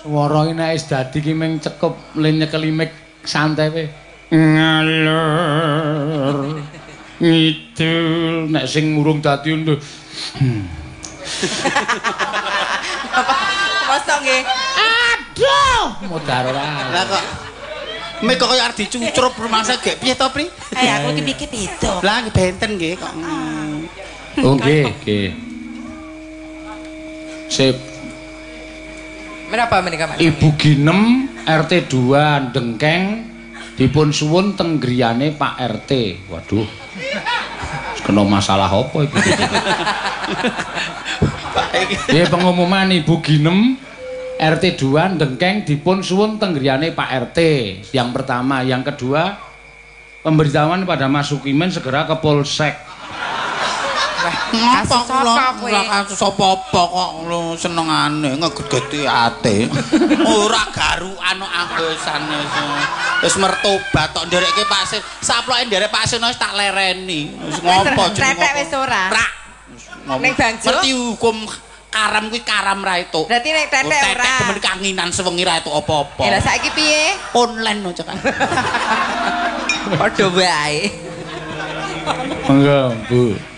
Swara nek wis dadi ki mung cekup le nyekel mik santai wae. Ngalor. Ngidul nek sing urung dadi lho. Mosok nggih. Aduh, modar ora. Lah kok mik kok arep dicucrup rumangsa gek piye to, Pri? Aku ki mikir beda. Lah benten nggih kok. Oh nggih, nggih. Sip. Menapa menika, Mas? Ibu Ginem RT 2 Dengkeng dipun suwun teng griyane Pak RT. Waduh. Kena masalah apa iki? Nggih pengumuman Ibu Ginem RT 2 Dengkeng dipun suwun teng griyane Pak RT. Yang pertama, yang kedua pemberitahuan pada Mas Sukimen segera ke Polsek. Ngapa kula kasus apa-apa kok senengane ngegeti ati. Ora garukan anggosane wis mertobat tok nderekke Pak Sin. Saploke nderek Pak Sin wis tak lereni. Wis ngopo jenenge. Tretek wis ora. Prak. Ning Bangjo. Ngerti hukum karam kuwi karam ra itu. Berarti nek tetek ora. Tetek demen kanginan sewengi ra itu apa-apa. Lah saiki piye? Online cek. Padha wae. Monggo, Bu.